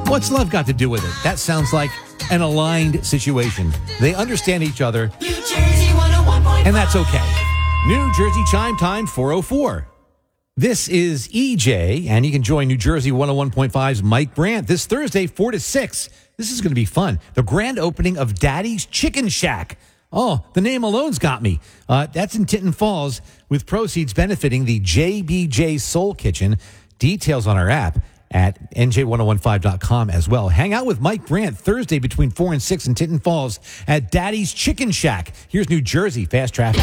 What's love got to do with it? That sounds like an aligned situation. They understand each other, New Jersey 101.5. and that's okay. New Jersey Chime Time 4:04. This is EJ, and you can join New Jersey 101.5's Mike Brandt this Thursday, 4 to 6. This is going to be fun. The grand opening of Daddy's Chicken Shack. Oh, the name alone's got me. That's in Tinton Falls, with proceeds benefiting the JBJ Soul Kitchen. Details on our app at nj1015.com as well. Hang out with Mike Brandt Thursday between 4 and 6 in Tinton Falls at Daddy's Chicken Shack. Here's New Jersey Fast Traffic.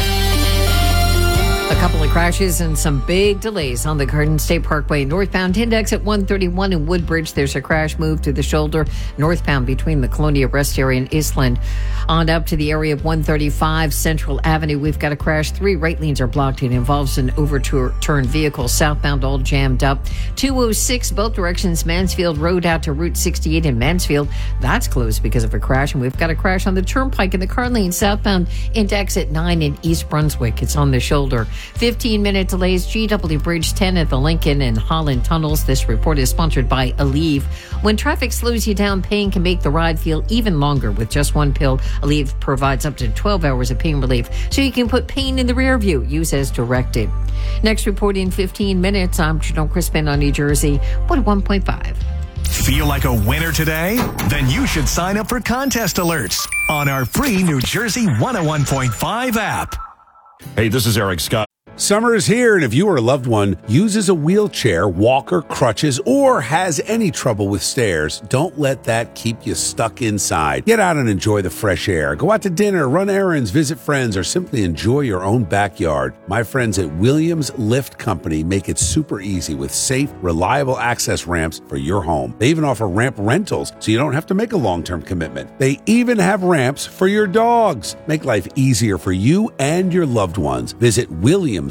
A couple of crashes and some big delays on the Garden State Parkway. Northbound index at 131 in Woodbridge. There's a crash move to the shoulder northbound between the Colonia Rest Area and Eastland. On up to the area of 135 Central Avenue. We've got a crash. 3 right lanes are blocked. It involves an overturned vehicle. Southbound all jammed up. 206 both directions. Mansfield Road out to Route 68 in Mansfield. That's closed because of a crash. And we've got a crash on the Turnpike in the car lane. Southbound index at 9 in East Brunswick. It's on the shoulder. 15-minute delays, GW Bridge 10 at the Lincoln and Holland tunnels. This report is sponsored by Aleve. When traffic slows you down, pain can make the ride feel even longer. With just one pill, Aleve provides up to 12 hours of pain relief, so you can put pain in the rear view. Use as directed. Next report in 15 minutes. I'm Janelle Crispin on New Jersey 101.5. Feel like a winner today? Then you should sign up for contest alerts on our free New Jersey 101.5 app. Hey, this is Eric Scott. Summer is here, and if you or a loved one uses a wheelchair, walker, crutches, or has any trouble with stairs, don't let that keep you stuck inside. Get out and enjoy the fresh air. Go out to dinner, run errands, visit friends, or simply enjoy your own backyard. My friends at Williams Lift Company make it super easy with safe, reliable access ramps for your home. They even offer ramp rentals, so you don't have to make a long-term commitment. They even have ramps for your dogs. Make life easier for you and your loved ones. Visit williamslifts.com.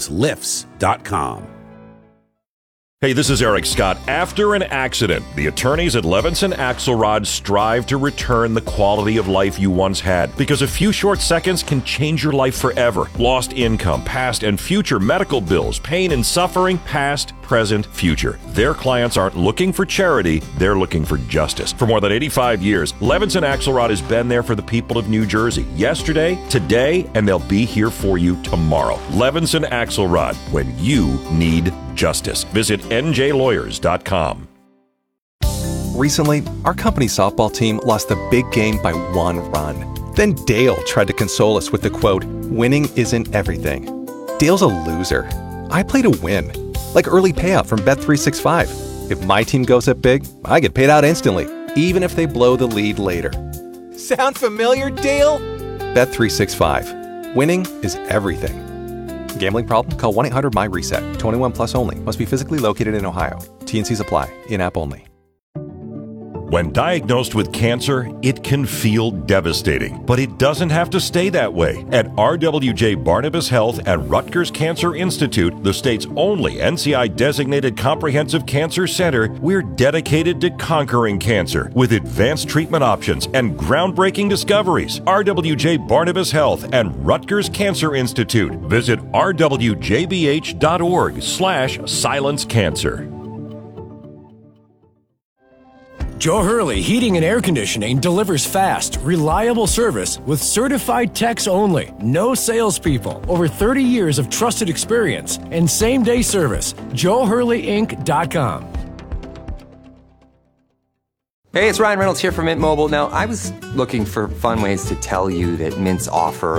Hey, this is Eric Scott. After an accident, the attorneys at Levinson Axelrod strive to return the quality of life you once had, because a few short seconds can change your life forever. Lost income, past and future medical bills, pain and suffering, past, present, future. Their clients aren't looking for charity, they're looking for justice. For more than 85 years, Levinson Axelrod has been there for the people of New Jersey. Yesterday, today, and they'll be here for you tomorrow. Levinson Axelrod, when you need justice. Visit njlawyers.com. Recently, our company softball team lost the big game by 1 run. Then Dale tried to console us with the quote, "Winning isn't everything." Dale's a loser. I play to win, like early payout from Bet365. If my team goes up big, I get paid out instantly, even if they blow the lead later. Sound familiar, Dale? Bet365. Winning is everything. Gambling problem? Call 1-800-MY-RESET. 21 plus only. Must be physically located in Ohio. T&Cs apply. In-app only. When diagnosed with cancer, it can feel devastating, but it doesn't have to stay that way. At RWJ Barnabas Health and Rutgers Cancer Institute, the state's only NCI-designated comprehensive cancer center, we're dedicated to conquering cancer with advanced treatment options and groundbreaking discoveries. RWJ Barnabas Health and Rutgers Cancer Institute. Visit rwjbh.org/silencecancer. Joe Hurley Heating and Air Conditioning delivers fast, reliable service with certified techs only. No salespeople. Over 30 years of trusted experience and same-day service. JoeHurleyInc.com. Hey, it's Ryan Reynolds here from Mint Mobile. Now, I was looking for fun ways to tell you that Mint's offer